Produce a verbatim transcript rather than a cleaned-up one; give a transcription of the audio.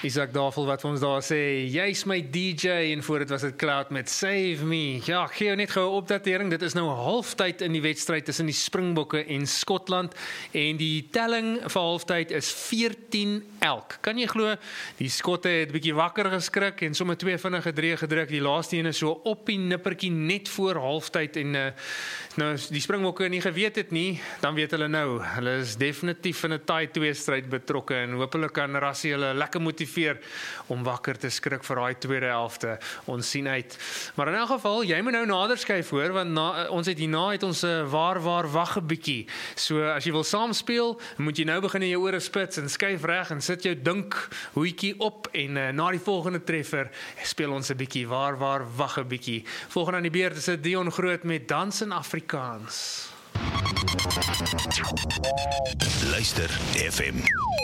Isak Davel wat vir ons daar sê, jy's my D J, en voor dit was dit Cloud met Save Me. Ja, ek gee jou net gou 'n opdatering, dit is nou halftyd in die wedstryd tussen die Springbokke en Skotland, en die telling vir halftyd is veertien elk. Kan jy glo, die Skotte het 'n bietjie wakker geskrik, en sommer twee vinnige drie gedruk, die laaste een is so op die nippertjie net voor halftyd, en uh, nou, die Springbokke nie geweet het nie, dan weet hulle nou, hulle is definitief in 'n taai twee stryd betrokke, en hoop hulle kan Rassie hulle lekker motiveer om wakker te skrik vir daai tweede helfte. Ons sien uit. Maar in elk geval, jy moet nou nader skuif hoor, want na, ons het hierna het ons 'n uh, waar waar wag 'n bietjie. So as jy wil saam speel, moet jy nou begin in jou ore spits en skuif reg en sit jou dink hoetjie op, en uh, na die volgende treffer speel ons 'n bietjie waar waar wag 'n bietjie. Volgende aan die beurt is dit Dion Groot met Dans in Afrikaans. Luister F M.